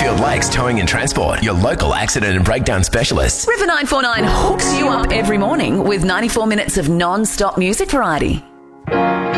Westfield Lakes Towing and Transport, your local accident and breakdown specialists. River 949 hooks you up every morning with 94 minutes of non-stop music variety.